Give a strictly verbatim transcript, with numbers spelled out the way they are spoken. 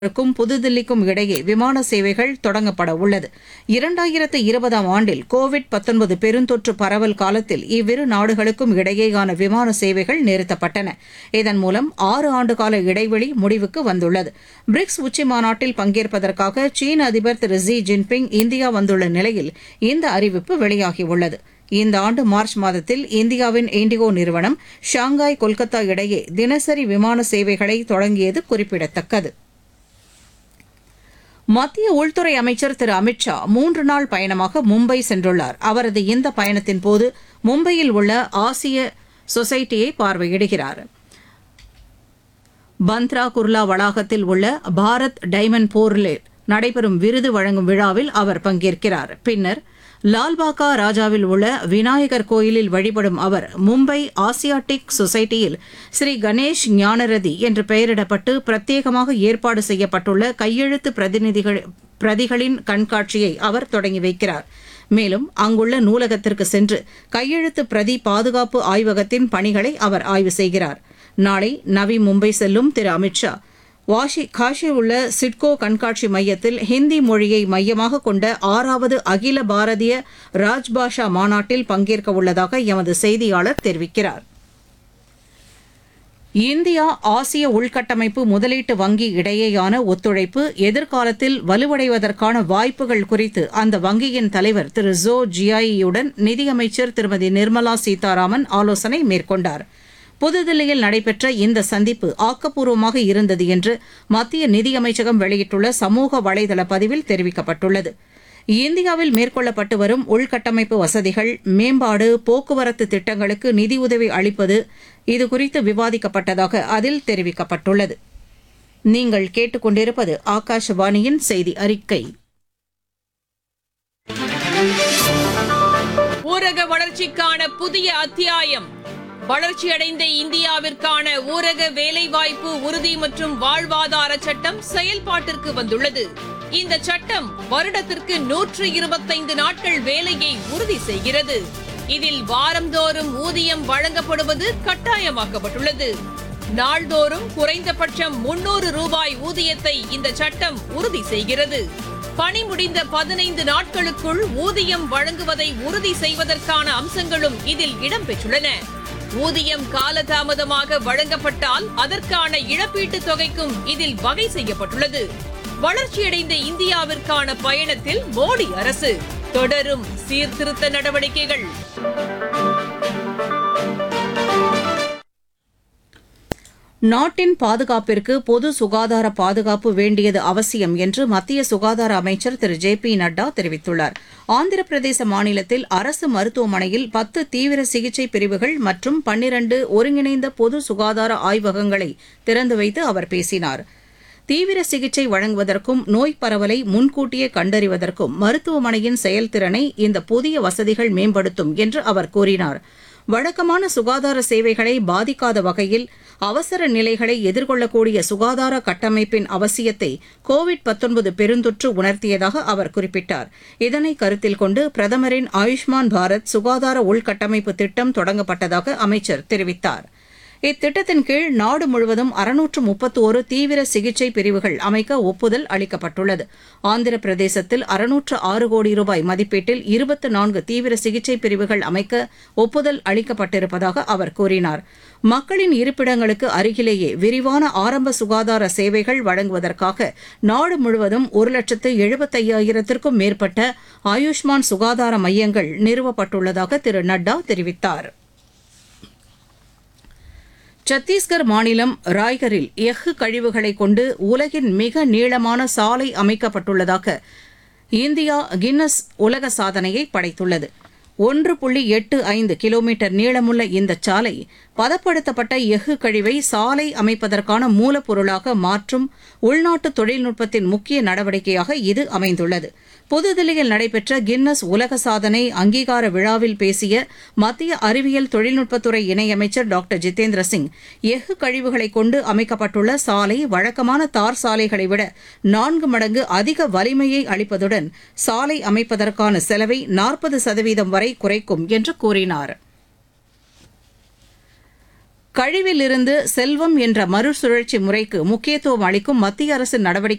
க்கும் புதுதில்லிக்கும் இடையே விமான சேவைகள் தொடங்கப்பட உள்ளது. இரண்டாயிரத்து இருபதாம் ஆண்டில் கோவிட் பத்தொன்பது பெருந்தொற்று பரவல் காலத்தில் இவ்விரு நாடுகளுக்கும் இடையேயான விமான சேவைகள் நிறுத்தப்பட்டன. இதன் மூலம் ஆறு ஆண்டுகால இடைவெளி முடிவுக்கு வந்துள்ளது. பிரிக்ஸ் உச்சிமாநாட்டில் பங்கேற்பதற்காக சீன அதிபர் திரு ஜி ஜின்பிங் இந்தியா வந்துள்ள நிலையில் இந்த அறிவிப்பு வெளியாகியுள்ளது. இந்த ஆண்டு மார்ச் மாதத்தில் இந்தியாவின் இண்டிகோ நிறுவனம் ஷாங்காய் கொல்கத்தா இடையே தினசரி விமான சேவைகளை தொடங்கியது குறிப்பிடத்தக்கது. மத்திய உள்துறை அமைச்சர் திரு அமித் ஷா மூன்று நாள் பயணமாக மும்பை சென்றுள்ளார். அவரது இந்த பயணத்தின்போது மும்பையில் உள்ள ஆசிய சொசைட்டியை பார்வையிடுகிறார். பந்த்ரா குர்லா வளாகத்தில் உள்ள பாரத் டைமண்ட் போரில் நடைபெறும் விருது வழங்கும் விழாவில் அவர் பங்கேற்கிறார். பின்னர் லால்பாகா ராஜாவில் உள்ள விநாயகர் கோயிலில் வழிபடும் அவர் மும்பை ஆசியாட்டிக் சொசைட்டியில் ஸ்ரீ கணேஷ் ஞானரதி என்று பெயரிடப்பட்டு பிரத்யேகமாக ஏற்பாடு செய்யப்பட்டுள்ள கையெழுத்து பிரதிநிதிகள் பிரதிகளின் கண்காட்சியை அவர் தொடங்கி வைக்கிறார். மேலும் அங்குள்ள நூலகத்திற்கு சென்று கையெழுத்து பிரதி பாதுகாப்பு ஆய்வகத்தின் பணிகளை அவர் ஆய்வு செய்கிறார். நாளை நவி மும்பை செல்லும் திரு அமித் ஷா வாஷி காஷியில் உள்ள சிட்கோ கண்காட்சி மையத்தில் ஹிந்தி மொழியை மையமாக கொண்ட ஆறாவது அகில பாரதிய ராஜ்பாஷா மாநாட்டில் பங்கேற்க உள்ளதாக எமது செய்தியாளர் தெரிவிக்கிறார். இந்தியா ஆசிய உள்கட்டமைப்பு முதலீட்டு வங்கி இடையேயான ஒத்துழைப்பு எதிர்காலத்தில் வலுவடைவதற்கான வாய்ப்புகள் குறித்து அந்த வங்கியின் தலைவர் திரு ஜோ ஜியாயியுடன் நிதியமைச்சர் திருமதி நிர்மலா சீதாராமன் ஆலோசனை மேற்கொண்டார். புதுதில்லியில் நடைபெற்ற இந்த சந்திப்பு ஆக்கப்பூர்வமாக இருந்தது என்று மத்திய நிதியமைச்சகம் வெளியிட்டுள்ள சமூக வலைதள பதிவில் தெரிவிக்கப்பட்டுள்ளது. இந்தியாவில் மேற்கொள்ளப்பட்டு வரும் உள்கட்டமைப்பு வசதிகள், மேம்பாடு, போக்குவரத்து திட்டங்களுக்கு நிதியுதவி அளிப்பது இதுகுறித்து விவாதிக்கப்பட்டதாக அதில் தெரிவிக்கப்பட்டுள்ளது. நீங்கள் கேட்டுக்கொண்டிருப்பது ஆகாஷவாணியின் செய்தி அறிக்கை. ஊரக வளர்ச்சிக்கான புதிய அத்தியாயம். வளர்ச்சியடைந்த இந்தியாவிற்கான ஊரக வேலைவாய்ப்பு உறுதி மற்றும் வாழ்வாதார சட்டம் செயல்பாட்டிற்கு வந்துள்ளது. இந்த சட்டம் வருடத்திற்கு நூற்று இருபத்தைந்து நாட்கள் வேலையை உறுதி செய்கிறது. இதில் வாரந்தோறும் ஊதியம் வழங்கப்படுவது கட்டாயமாக்கப்பட்டுள்ளது. நாள்தோறும் குறைந்தபட்சம் முன்னூறு ரூபாய் ஊதியத்தை இந்த சட்டம் உறுதி செய்கிறது. பணி முடிந்த பதினைந்து நாட்களுக்குள் ஊதியம் வழங்குவதை உறுதி செய்வதற்கான அம்சங்களும் இதில் இடம்பெற்றுள்ளன. ஊதியம் காலதாமதமாக வழங்கப்பட்டால் அதற்கான இழப்பீட்டுத் தொகைக்கும் இதில் வகை செய்யப்பட்டுள்ளது. வளர்ச்சியடைந்த இந்தியாவிற்கான பயணத்தில் மோடி அரசு தொடரும் சீர்திருத்த நடவடிக்கைகள். நாட்டின் பாதுகாப்பிற்கு பொது சுகாதார பாதுகாப்பு வேண்டியது அவசியம் என்று மத்திய சுகாதார அமைச்சர் திரு ஜே பி நட்டா தெரிவித்துள்ளார். ஆந்திர பிரதேச மாநிலத்தில் அரசு மருத்துவமனையில் பத்து தீவிர சிகிச்சை பிரிவுகள் மற்றும் பன்னிரண்டு ஒருங்கிணைந்த பொது சுகாதார ஆய்வகங்களை திறந்து வைத்து அவர் பேசினார். தீவிர சிகிச்சை வழங்குவதற்கும் நோய் பரவலை முன்கூட்டியே கண்டறிவதற்கும் மருத்துவமனையின் செயல்திறனை இந்த புதிய வசதிகள் மேம்படுத்தும் என்று அவர் கூறினார். வழக்கமான சுகாதார சேவைகளை பாதிக்காத வகையில் அவசர நிலைகளை எதிர்கொள்ளக்கூடிய சுகாதார கட்டமைப்பின் அவசியத்தை கோவிட் பத்தொன்பது பெருந்தொற்று உணர்த்தியதாக அவர் குறிப்பிட்டார். இதனை கருத்தில் கொண்டு பிரதமரின் ஆயுஷ்மான் பாரத் சுகாதார உள்கட்டமைப்பு திட்டம் தொடங்கப்பட்டதாக அமைச்சர் தெரிவித்தார். இத்திட்டத்தின் கீழ் நாடு முழுவதும் அறுநூற்று முப்பத்தோரு தீவிர சிகிச்சை பிரிவுகள் அமைக்க ஒப்புதல் அளிக்கப்பட்டுள்ளது. ஆந்திர பிரதேசத்தில் அறுநூற்று ஆறு கோடி ரூபாய் மதிப்பீட்டில் இருபத்தி நான்கு தீவிர சிகிச்சை பிரிவுகள் அமைக்க ஒப்புதல் அளிக்கப்பட்டிருப்பதாக அவர் கூறினார். மக்களின் இருப்பிடங்களுக்கு அருகிலேயே விரிவான ஆரம்ப சுகாதார சேவைகள் வழங்குவதற்காக நாடு முழுவதும் ஒரு லட்சத்து எழுபத்தையாயிரத்திற்கும் மேற்பட்ட ஆயுஷ்மான் சுகாதார மையங்கள் நிறுவப்பட்டுள்ளதாக திரு நட்டா தெரிவித்தார். சத்தீஸ்கர் மாநிலம் ராய்கரில் எஃகு கழிவுகளை கொண்டு உலகின் மிக நீளமான சாலை அமைக்கப்பட்டுள்ளதாக இந்தியா கின்னஸ் உலக சாதனையை படைத்துள்ளது. ஒன்று புள்ளி எட்டு ஐந்து கிலோமீட்டர் நீளமுள்ள இந்த சாலை பதப்படுத்தப்பட்ட எஃகு கழிவை சாலை அமைப்பதற்கான மூலப்பொருளாக மாற்றும் உள்நாட்டு தொழில்நுட்பத்தின் முக்கிய நடவடிக்கையாக இது அமைந்துள்ளது. புதுதில்லியில் நடைபெற்ற கின்னஸ் உலக சாதனை அங்கீகார விழாவில் பேசிய மத்திய அறிவியல் தொழில்நுட்பத்துறை இணையமைச்சர் டாக்டர் ஜிதேந்திர சிங், எஃகு கழிவுகளை கொண்டு அமைக்கப்பட்டுள்ள சாலை வழக்கமான தார் சாலைகளை விட நான்கு மடங்கு அதிக வலிமையை அளிப்பதுடன் சாலை அமைப்பதற்கான செலவை நாற்பது சதவீதம் வரை குறைக்கும் என்று கூறினார். கழிவிலிருந்து செல்வம் என்ற மறுசுழற்சி முறைக்கு முக்கியத்துவம் அளிக்கும் மத்திய அரசின் நடவடிக்கை